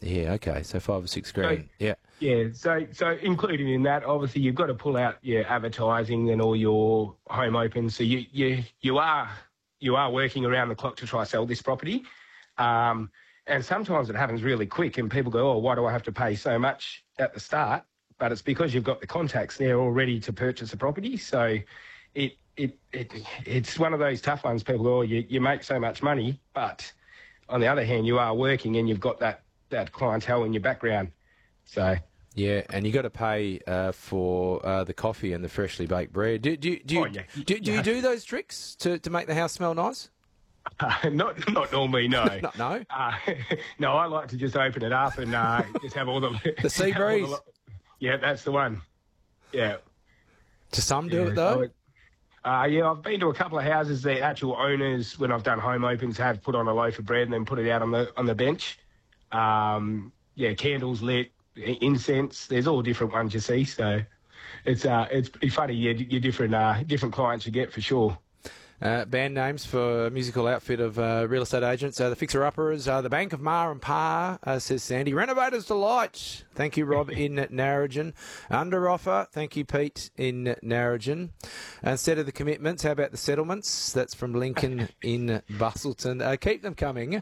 Yeah, okay, so 5 or 6 grand. Yeah. Yeah, so including in that, obviously you've got to pull out your advertising and all your home opens. So you are working around the clock to try to sell this property, and sometimes it happens really quick, and people go, "Oh, why do I have to pay so much at the start?" But it's because you've got the contacts there already to purchase a property. So it's one of those tough ones. People go, "Oh, you make so much money," but on the other hand, you are working and you've got that clientele in your background. So yeah, and you got to pay for the coffee and the freshly baked bread. Do you do those tricks to make the house smell nice? Not normally, no. No. No, I like to just open it up and just have all the sea breeze. Yeah, that's the one. Yeah. Do some do it though? Yeah, I've been to a couple of houses. The actual owners, when I've done home opens, have put on a loaf of bread and then put it out on the bench. Yeah, candles lit, incense. There's all different ones you see. So it's pretty funny. Yeah, your different clients you get for sure. Band names for a musical outfit of real estate agents. The Fixer Uppers, the Bank of Ma and Pa, says Sandy. Renovators Delight. Thank you, Rob, in Narrogin. Under Offer. Thank you, Pete, in Narrogin. Instead of the commitments, how about the settlements? That's from Lincoln in Bustleton. Keep them coming.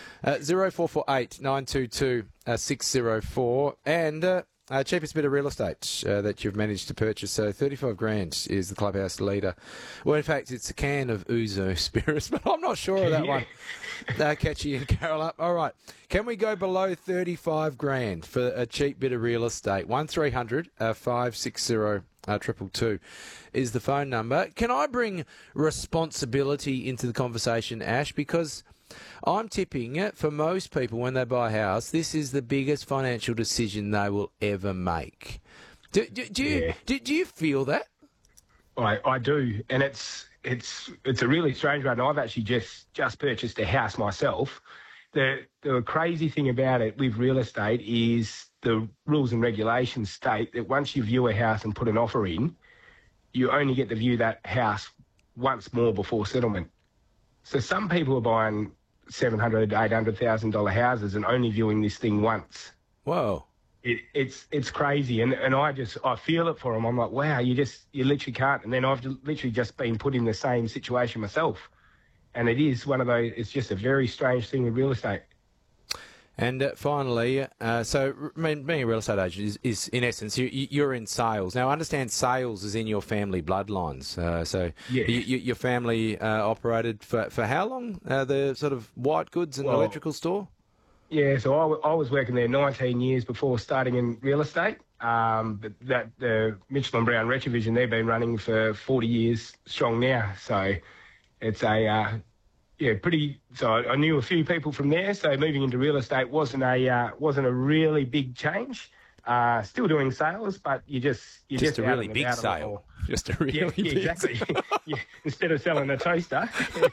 0448 922 604. And cheapest bit of real estate that you've managed to purchase. So 35 grand is the clubhouse leader. Well, in fact, it's a can of Ouzo Spirits, but I'm not sure of that one. Catchy and Carol up. All right. Can we go below 35 grand for a cheap bit of real estate? 1300 560 222 is the phone number. Can I bring responsibility into the conversation, Ash? Because I'm tipping for most people when they buy a house, this is the biggest financial decision they will ever make. Do you feel that? I do, and it's a really strange one. I've actually just purchased a house myself. The crazy thing about it with real estate is the rules and regulations state that once you view a house and put an offer in, you only get to view that house once more before settlement. So some people are buying $700,000, $800,000 houses and only viewing this thing once. Whoa. It's crazy, and I feel it for them. I'm like, wow, you literally can't. And then I've literally just been put in the same situation myself, and it is one of those. It's just a very strange thing with real estate. And finally, so being a real estate agent is in essence, you're in sales. Now, I understand sales is in your family bloodlines. So yeah. Your family operated for how long? The sort of white goods and electrical store? Yeah, so I was working there 19 years before starting in real estate. But the Mitchell & Brown Retrovision, they've been running for 40 years strong now. So it's pretty. So I knew a few people from there. So moving into real estate wasn't a really big change. Still doing sales, but you just a really big sale. Just a really big exactly. Yeah, instead of selling a toaster,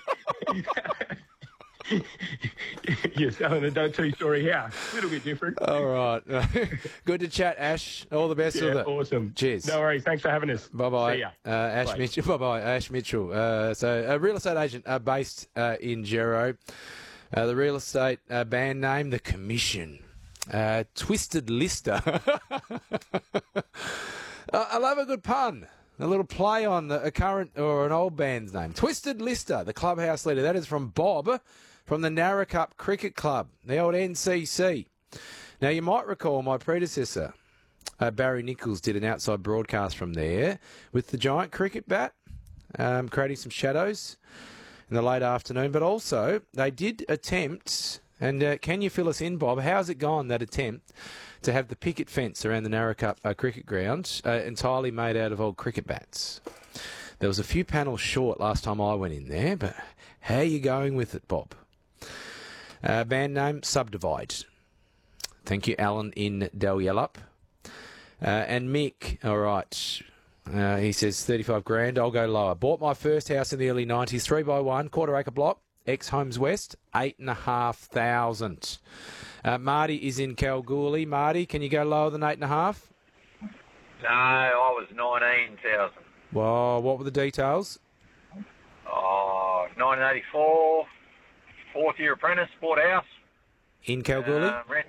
you're selling a 2-story house. A little bit different. All right. Good to chat, Ash. All the best with it. Awesome. Cheers. No worries. Thanks for having us. Bye-bye. See ya. Ash Bye. Mitchell. Bye-bye, Ash Mitchell. So a real estate agent based in Gero. The real estate band name, The Commission. Twisted Lister. I love a good pun. A little play on a current or an old band's name. Twisted Lister, the clubhouse leader. That is from Bob from the Narrackup Cricket Club, the old NCC. Now, you might recall my predecessor, Barry Nichols, did an outside broadcast from there with the giant cricket bat, creating some shadows in the late afternoon. But also, they did attempt, and can you fill us in, Bob? How's it gone, that attempt, to have the picket fence around the Narrackup cricket ground entirely made out of old cricket bats? There was a few panels short last time I went in there, but how are you going with it, Bob? Band name, Subdivide. Thank you, Alan in Dalyellup. And Mick, all right, he says 35 grand, I'll go lower. Bought my first house in the early 90s, 3x1, quarter acre block, ex-Homes West, 8,500. Marty is in Kalgoorlie. Marty, can you go lower than 8.5? No, I was 19,000. Well, what were the details? 1984, fourth year apprentice, bought a house. In Kalgoorlie? Rent